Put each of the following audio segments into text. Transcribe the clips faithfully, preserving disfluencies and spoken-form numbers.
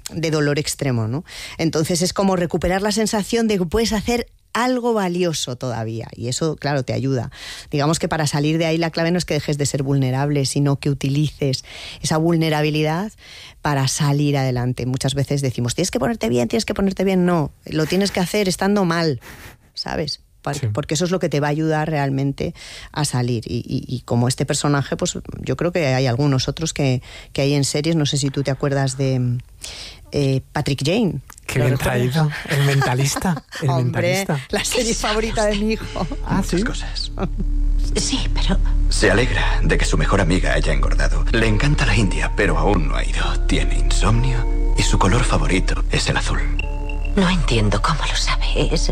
de dolor extremo, ¿no? Entonces es como recuperar la sensación de que puedes hacer algo valioso todavía, y eso, claro, te ayuda. Digamos que para salir de ahí la clave no es que dejes de ser vulnerable, sino que utilices esa vulnerabilidad para salir adelante. Muchas veces decimos, tienes que ponerte bien, tienes que ponerte bien. No, lo tienes que hacer estando mal, ¿sabes? Sí. Porque eso es lo que te va a ayudar realmente a salir. Y, y, y como este personaje, pues yo creo que hay algunos otros que, que hay en series. No sé si tú te acuerdas de eh, Patrick Jane. Qué bien traído. El mentalista. El Hombre, mentalista. La serie favorita de mi hijo. Ah, ¿sí? Cosas. Sí, pero... Se alegra de que su mejor amiga haya engordado. Le encanta la India, pero aún no ha ido. Tiene insomnio y su color favorito es el azul. No entiendo cómo lo sabe. Es...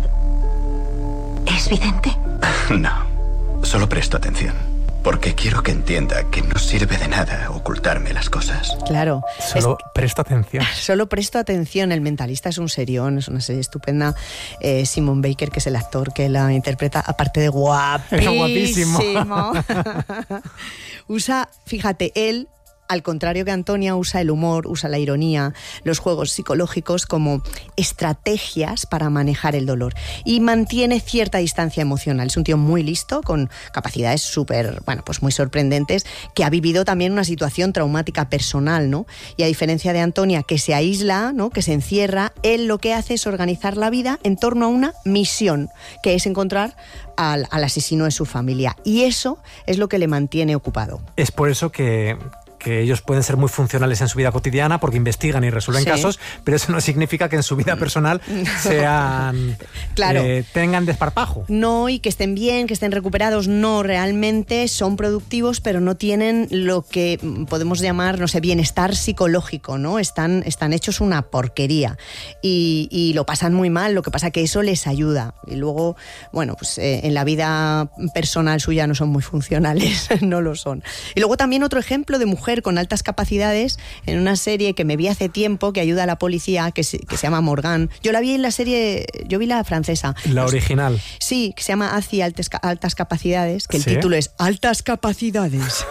¿Es vidente? No, solo presto atención. Porque quiero que entienda que no sirve de nada ocultarme las cosas. Claro. Solo es, presto atención. Solo presto atención. El mentalista es un serión, es una serie estupenda. Eh, Simon Baker, que es el actor que la interpreta, aparte de guapísimo. guapísimo. Usa, fíjate, él... Al contrario que Antonia, usa el humor, usa la ironía, los juegos psicológicos como estrategias para manejar el dolor. Y mantiene cierta distancia emocional. Es un tío muy listo, con capacidades súper, bueno, pues muy sorprendentes, que ha vivido también una situación traumática personal, ¿no? Y a diferencia de Antonia, que se aísla, ¿no? Que se encierra, él lo que hace es organizar la vida en torno a una misión, que es encontrar al, al asesino de su familia. Y eso es lo que le mantiene ocupado. Es por eso que... que ellos pueden ser muy funcionales en su vida cotidiana porque investigan y resuelven sí. casos, pero eso no significa que en su vida personal no. sean claro. eh, tengan desparpajo. No, y que estén bien, que estén recuperados, no, realmente son productivos, pero no tienen lo que podemos llamar, no sé, bienestar psicológico, ¿no? Están, están hechos una porquería y, y lo pasan muy mal, lo que pasa que eso les ayuda. Y luego, bueno, pues eh, en la vida personal suya no son muy funcionales, no lo son. Y luego también otro ejemplo de mujer con altas capacidades en una serie que me vi hace tiempo que ayuda a la policía, que se, que se llama Morgan. Yo la vi en la serie, yo vi la francesa. La original. Sí, que se llama Azi, altas, altas capacidades, que el ¿Sí? título es Altas capacidades.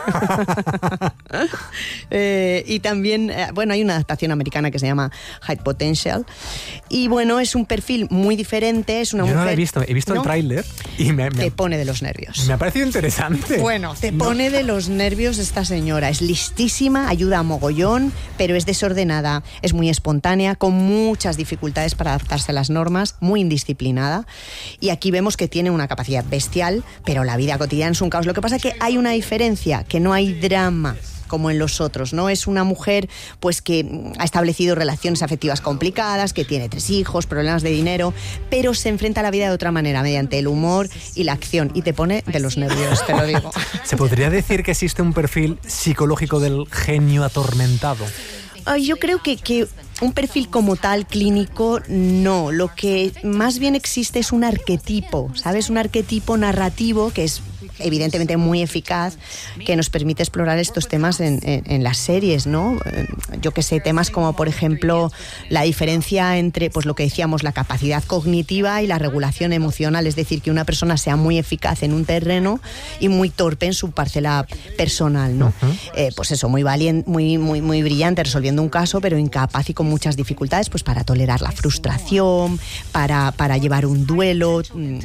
eh, y también, eh, bueno, hay una adaptación americana que se llama High Potential. Y bueno, es un perfil muy diferente, es una yo mujer... no la he visto, he visto ¿no? el tráiler y me, me... Te pone de los nervios. Me ha parecido interesante. Bueno, te pone no. de los nervios esta señora. Es listísima, ayuda a mogollón, pero es desordenada, es muy espontánea, con muchas dificultades para adaptarse a las normas, muy indisciplinada. Y aquí vemos que tiene una capacidad bestial, pero la vida cotidiana es un caos. Lo que pasa es que hay una diferencia, que no hay drama como en los otros, ¿no? Es una mujer pues que ha establecido relaciones afectivas complicadas, que tiene tres hijos, problemas de dinero, pero se enfrenta a la vida de otra manera, mediante el humor y la acción, y te pone de los nervios, te lo digo. ¿Se podría decir que existe un perfil psicológico del genio atormentado? Yo creo que, que un perfil como tal, clínico, no. Lo que más bien existe es un arquetipo, ¿sabes? Un arquetipo narrativo que es evidentemente muy eficaz, que nos permite explorar estos temas en, en, en las series, ¿no? Yo que sé, temas como, por ejemplo, la diferencia entre, pues lo que decíamos, la capacidad cognitiva y la regulación emocional, es decir, que una persona sea muy eficaz en un terreno y muy torpe en su parcela personal, ¿no? Uh-huh. Eh, pues eso, muy valiente, muy, muy, muy brillante resolviendo un caso, pero incapaz y con muchas dificultades, pues para tolerar la frustración, para, para llevar un duelo,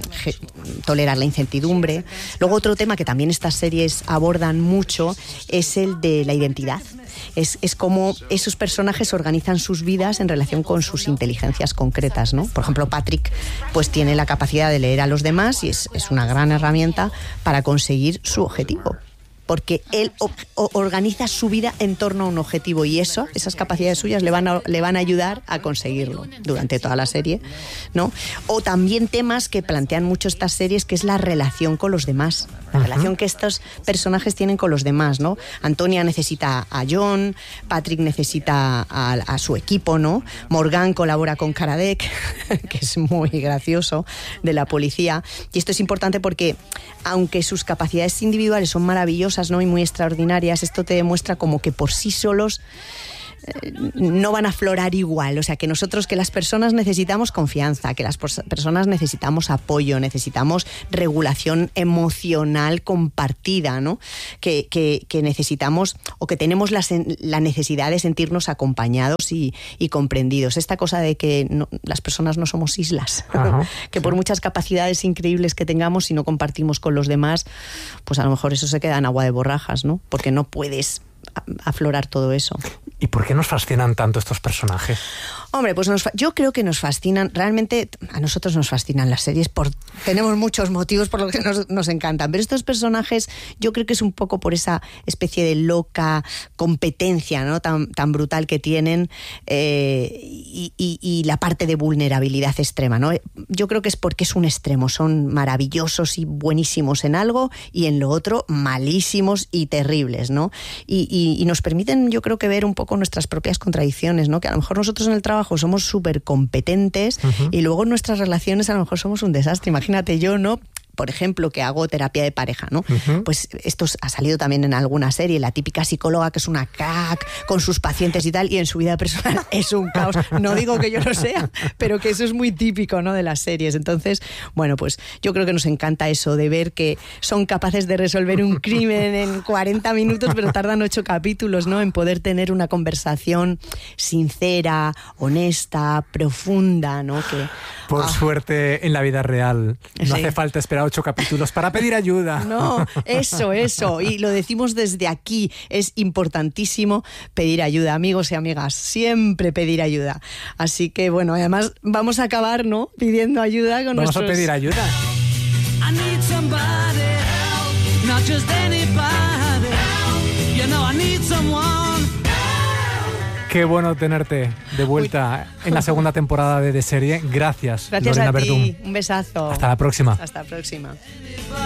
tolerar la incertidumbre. Luego, otro tema que también estas series abordan mucho es el de la identidad. Es, es cómo esos personajes organizan sus vidas en relación con sus inteligencias concretas, ¿no? Por ejemplo, Patrick pues tiene la capacidad de leer a los demás y es, es una gran herramienta para conseguir su objetivo. Porque él o, o, organiza su vida en torno a un objetivo y eso, esas capacidades suyas le van a, le van a ayudar a conseguirlo durante toda la serie, ¿no? O también temas que plantean mucho estas series, que es la relación con los demás, la uh-huh. relación que estos personajes tienen con los demás, ¿no? Antonia necesita a John, Patrick necesita a, a su equipo, ¿no? Morgan colabora con Karadec, que es muy gracioso, de la policía. Y esto es importante porque, aunque sus capacidades individuales son maravillosas, ¿no? Y muy extraordinarias, esto te demuestra como que por sí solos eh, no van a aflorar igual. O sea, que nosotros, que las personas necesitamos confianza, que las personas necesitamos apoyo, necesitamos regulación emocional compartida, ¿no? Que, que, que necesitamos o que tenemos la, la necesidad de sentirnos acompañados y, y comprendidos. Esta cosa de que no, las personas no somos islas, Ajá, que sí. por muchas capacidades increíbles que tengamos, si no compartimos con los demás, pues a lo mejor eso se queda en agua de borrajas, ¿no? Porque no puedes aflorar todo eso. ¿Y por qué nos fascinan tanto estos personajes? Hombre, pues nos, yo creo que nos fascinan, realmente a nosotros nos fascinan las series, por, tenemos muchos motivos por los que nos, nos encantan, pero estos personajes yo creo que es un poco por esa especie de loca competencia, ¿no? tan, tan brutal que tienen eh, y, y, y la parte de vulnerabilidad extrema, ¿no? Yo creo que es porque es un extremo, son maravillosos y buenísimos en algo y en lo otro malísimos y terribles, ¿no? Y, y, y nos permiten, yo creo que ver un poco nuestras propias contradicciones, ¿no? Que a lo mejor nosotros en el trabajo somos súper competentes uh-huh. y luego en nuestras relaciones a lo mejor somos un desastre. Imagínate yo, ¿no? Por ejemplo, que hago terapia de pareja, ¿no? Uh-huh. Pues esto ha salido también en alguna serie, la típica psicóloga que es una crack con sus pacientes y tal, y en su vida personal es un caos. No digo que yo lo sea, pero que eso es muy típico, ¿no? De las series. Entonces, bueno, pues yo creo que nos encanta eso, de ver que son capaces de resolver un crimen en cuarenta minutos, pero tardan ocho capítulos, ¿no? En poder tener una conversación sincera, honesta, profunda, ¿no? Que, Por ah. suerte, en la vida real no sí. hace falta esperar ocho capítulos para pedir ayuda. No, eso, eso. Y lo decimos desde aquí. Es importantísimo pedir ayuda, amigos y amigas. Siempre pedir ayuda. Así que, bueno, además vamos a acabar, ¿no? Pidiendo ayuda con vamos nuestros... Vamos a pedir ayuda. I need somebody help, not just anybody help. You know I need someone. Qué bueno tenerte de vuelta Uy. en la segunda temporada de De Serie. Gracias, Gracias Lorena a ti. Verdún. Un besazo. Hasta la próxima. Hasta la próxima.